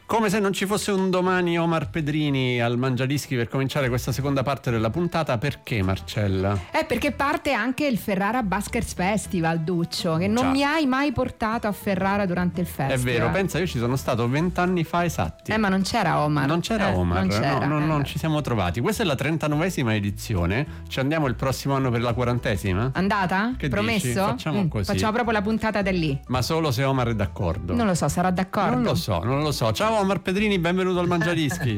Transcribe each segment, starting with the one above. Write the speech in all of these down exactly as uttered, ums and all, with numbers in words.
Come se non ci fosse un domani, Omar Pedrini al Mangiadischi per cominciare questa seconda parte della puntata. Perché, Marcella? Eh, perché parte anche il Ferrara Buskers Festival, Duccio, che non Già. mi hai mai portato a Ferrara durante il festival. È vero, pensa, io ci sono stato vent'anni fa esatti. Eh, ma non c'era Omar. Non c'era eh, Omar, non, c'era. No, no, eh. non ci siamo trovati. Questa è la trentanovesima edizione. Ci andiamo il prossimo anno per la quarantesima? Andata? Che Promesso? dici? Facciamo Mm, così. Facciamo proprio la puntata da lì. Ma solo se Omar è d'accordo. Non lo so, sarà d'accordo? Non lo so, non lo so. Ciao Omar Pedrini, benvenuto al Mangiadischi.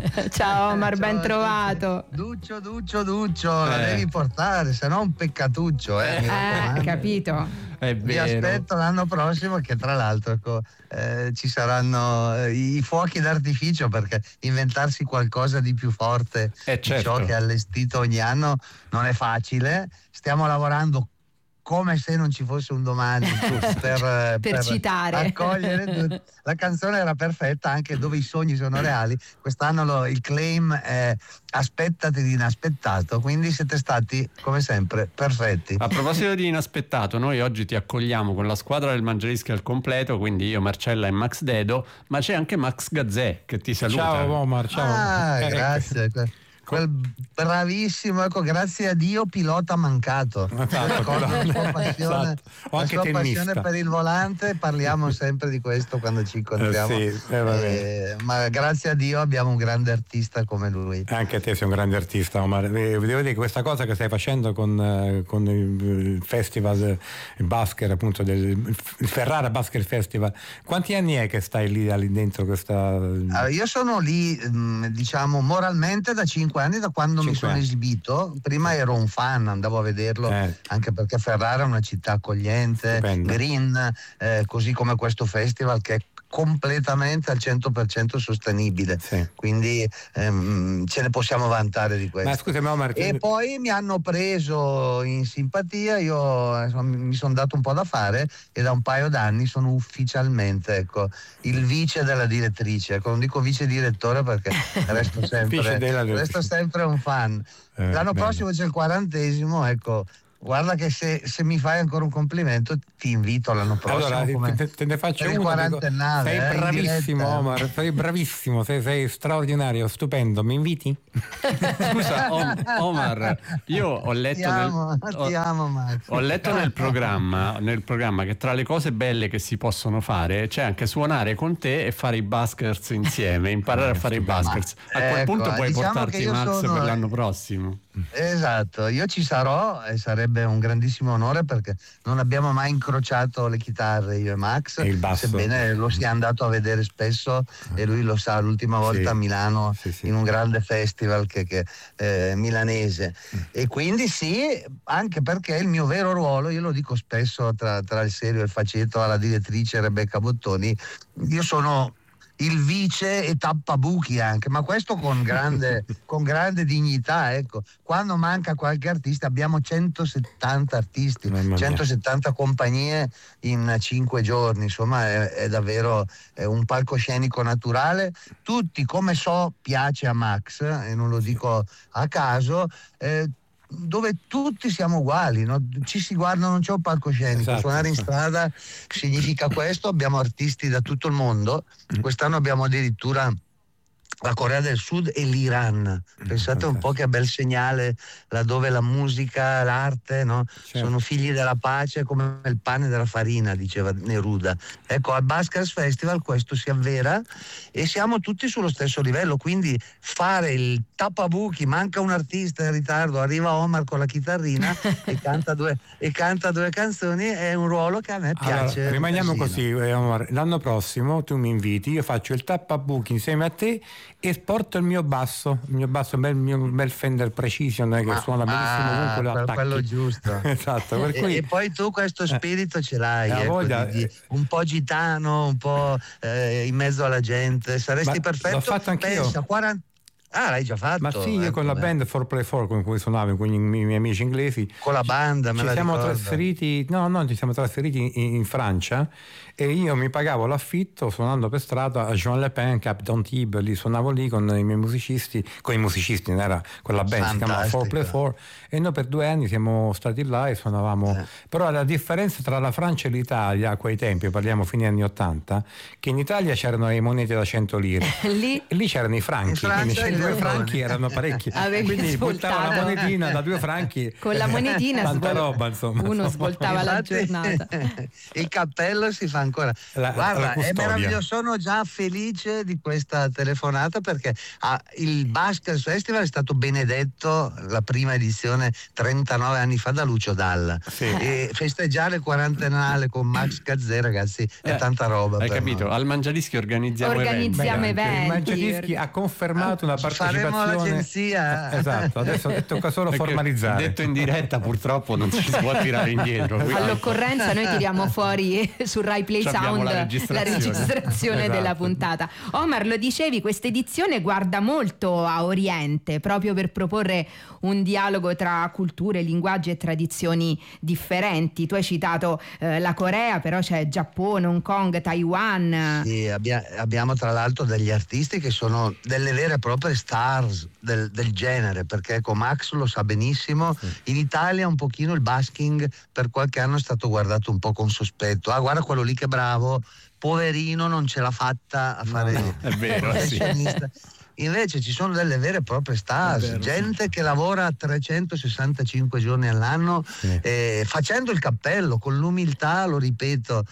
Ciao Omar, Ciao ben a trovato. tutti. Duccio, Duccio, Duccio, la Eh. devi portare, se no è un peccatuccio. Eh, mi Eh, raccomando. capito? È Vi vero. aspetto l'anno prossimo, che tra l'altro ecco, eh, ci saranno eh, i fuochi d'artificio, perché inventarsi qualcosa di più forte Eh, di certo. ciò che è allestito ogni anno non è facile. Stiamo lavorando come se non ci fosse un domani per, Per citare. accogliere tutti. La canzone era perfetta, anche dove i sogni sono reali. Quest'anno lo- il claim è aspettati di inaspettato, quindi siete stati come sempre perfetti. A proposito di inaspettato, noi oggi ti accogliamo con la squadra del Mangiadischi al completo, quindi io, Marcella e Max Dedo, ma c'è anche Max Gazzè che ti saluta. Ciao Omar, ciao. Ah, Eh, grazie. Que- Quel bravissimo, ecco, grazie a Dio, pilota mancato. Esatto, Con la sua passione, esatto. O la anche sua tennista. passione per il volante, parliamo sempre di questo quando ci incontriamo. Eh sì, eh, vabbè. Eh, ma grazie a Dio abbiamo un grande artista come lui. Anche te sei un grande artista, Omar. Eh, Devo dire che questa cosa che stai facendo con, eh, con il festival, eh, il Basker, appunto, del il Ferrara Basker Festival, quanti anni è che stai lì, lì dentro questa... Allora, io sono lì, mh, diciamo, moralmente da cinque anni, da quando mi Cinque sono anni. esibito. Prima ero un fan, andavo a vederlo, Eh. anche perché Ferrara è una città accogliente, Stupendo. green, eh, così come questo festival che è completamente al cento per cento sostenibile. Sì. Quindi ehm, ce ne possiamo vantare di questo. Ma scusami Omar, E poi mi hanno preso in simpatia, io insomma, mi sono dato un po' da fare e da un paio d'anni sono ufficialmente, ecco, il vice della direttrice. Ecco, non dico vice direttore perché resto Vice sempre, della direttrice. resto sempre un fan. Eh, L'anno bene. prossimo c'è il quarantesimo, ecco. Guarda che se, se mi fai ancora un complimento ti invito l'anno prossimo. Allora, come- te, te ne faccio per il uno. dico, quarantennale, sei eh, in bravissimo diretta. Omar, sei bravissimo, sei, sei straordinario, stupendo, mi inviti? Scusa, Om- Omar, io ho letto Ti amo, nel, ti amo Max. ho letto nel programma, nel programma che tra le cose belle che si possono fare c'è anche suonare con te e fare i buskers insieme, imparare a fare i buskers. A quel Ecco, punto puoi diciamo portarti che io Max sono- per l'anno prossimo. Esatto, io ci sarò e sarebbe un grandissimo onore perché non abbiamo mai incrociato le chitarre io e Max, E il basso. sebbene lo sia andato a vedere spesso e lui lo sa, l'ultima volta Sì. a Milano Sì, sì. in un grande festival che, che eh, milanese. E quindi sì, anche perché il mio vero ruolo, io lo dico spesso tra, tra il serio e il faceto alla direttrice Rebecca Bottoni, io sono il vice e tappabuchi anche, ma questo con grande, con grande dignità, ecco. Quando manca qualche artista abbiamo centosettanta artisti, Mamma mia. centosettanta compagnie in cinque giorni, insomma è, è davvero è un palcoscenico naturale. Tutti, come so piace a Max, e non lo dico a caso, eh, dove tutti siamo uguali, no? Ci si guarda, non c'è un palcoscenico. Esatto. Suonare in strada significa questo. Abbiamo artisti da tutto il mondo. Quest'anno abbiamo addirittura la Corea del Sud e l'Iran. Pensate un po' che bel segnale, laddove la musica, l'arte, no? Certo. Sono figli della pace come il pane della farina, diceva Neruda. Ecco, al Buskers Festival questo si avvera e siamo tutti sullo stesso livello, quindi fare il tappabuchi, manca un artista in ritardo, arriva Omar con la chitarrina e, canta due, e canta due canzoni, è un ruolo che a me piace. Allora, rimaniamo un casino. così, eh, Omar. L'anno prossimo tu mi inviti, io faccio il tappabuchi insieme a te e porto il mio basso, il mio basso, il mio bel Fender Precision eh, che Ma- suona benissimo ah, ovunque lo per attacchi. quello giusto. Esatto, per E, cui e poi tu questo spirito ce l'hai, la ecco, voglia- di- di- un po' gitano, un po' eh, in mezzo alla gente, saresti Ma perfetto. l'ho fatto anch'io. Pensa, quaranta Ah, l'hai già fatto? Ma sì, io eh, con la beh. band four play four con cui suonavo, con i miei, miei amici inglesi. Con la banda, me ci la siamo ricordo. trasferiti, no, no, ci siamo trasferiti in, in Francia e io mi pagavo l'affitto suonando per strada a Jean Le Pen, Cap d'Antibes, lì suonavo lì con i miei musicisti, con i musicisti, non era quella band, si chiamava four play four, e noi per due anni siamo stati là e suonavamo. Eh. Però la differenza tra la Francia e l'Italia a quei tempi, parliamo fine anni ottanta, che in Italia c'erano le monete da cento lire, Lì e lì c'erano i In franchi, Francia quindi i due leoni. franchi erano parecchi, Avevi quindi buttava la svoltato. monetina da due franchi, con la monetina tanta svol- roba, insomma. uno svoltava la Infatti, giornata. il cappello si fa ancora. La- Guarda, la è custodia. meraviglioso, sono già felice di questa telefonata perché ah, il Baskers Festival è stato benedetto la prima edizione trentanove anni fa da Lucio Dalla. Sì. E festeggiare il quarantennale con Max Gazzè, ragazzi, è Eh, tanta roba. Hai per capito? noi. Al Mangiadischi organizziamo Organizziamo eventi. eventi. Il Mangiadischi ha confermato una Faremo partecipazione. l'agenzia. Eh, Esatto, adesso tocca solo Perché formalizzare. detto in diretta purtroppo non ci si può tirare indietro. quindi- All'occorrenza noi tiriamo fuori su Rai Play Ci abbiamo Sound la la registrazione. registrazione Esatto. della puntata. Omar, lo dicevi, questa edizione guarda molto a Oriente, proprio per proporre un dialogo tra culture, linguaggi e tradizioni differenti. Tu hai citato eh, la Corea, però c'è Giappone, Hong Kong, Taiwan. Sì, abbia- abbiamo tra l'altro degli artisti che sono delle vere e proprie stars del, del genere, perché ecco, Max lo sa benissimo, in Italia un pochino il basking per qualche anno è stato guardato un po' con sospetto. Ah, guarda quello lì che bravo, poverino, non ce l'ha fatta a fare no, è vero, il sì. professionista. Invece ci sono delle vere e proprie stars, È vero, gente che lavora trecentosessantacinque giorni all'anno, Sì. eh, facendo il cappello con l'umiltà, lo ripeto,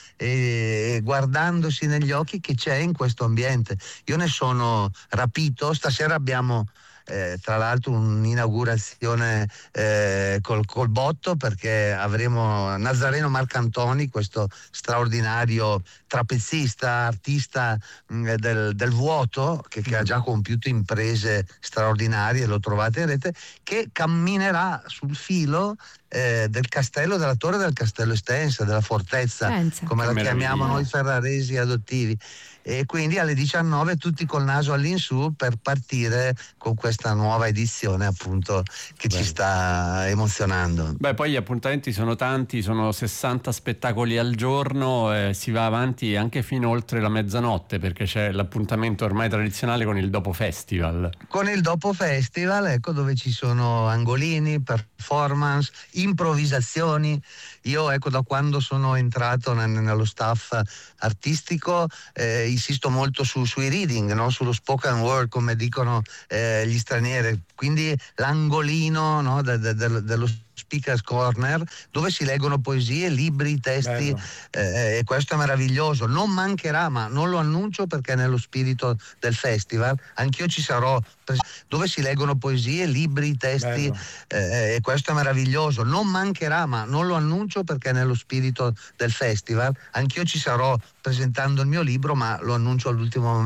e guardandosi negli occhi che c'è in questo ambiente. Io ne sono rapito. Stasera abbiamo eh, tra l'altro un'inaugurazione eh, col, col botto, perché avremo Nazareno Marcantoni, questo straordinario trapezzista, artista mh, del, del vuoto, che, che ha già compiuto imprese straordinarie, lo trovate in rete, che camminerà sul filo eh, del castello, della torre del castello Estense, della fortezza, Pensa. come la Che chiamiamo meraviglia. noi ferraresi adottivi. E quindi alle diciannove tutti col naso all'insù per partire con questa nuova edizione, appunto, che Bene. ci sta emozionando. Beh, poi gli appuntamenti sono tanti, sono sessanta spettacoli al giorno, eh, si va avanti anche fino oltre la mezzanotte, perché c'è l'appuntamento ormai tradizionale con il Dopo Festival. Con il Dopo Festival, ecco, dove ci sono angolini, performance, improvvisazioni. Io, ecco, da quando sono entrato ne- nello staff artistico eh, insisto molto su, sui reading, no? Sullo spoken word, come dicono eh, gli stranieri, quindi l'angolino, no? de- de- del- dello Speaker's Corner, dove si leggono poesie, libri, testi, eh, e questo è meraviglioso. Non mancherà, ma non lo annuncio perché è nello spirito del festival, anch'io ci sarò, pres- dove si leggono poesie, libri, testi, eh, e questo è meraviglioso. Non mancherà, ma non lo annuncio perché è nello spirito del festival, anch'io ci sarò presentando il mio libro, ma lo annuncio all'ultimo momento.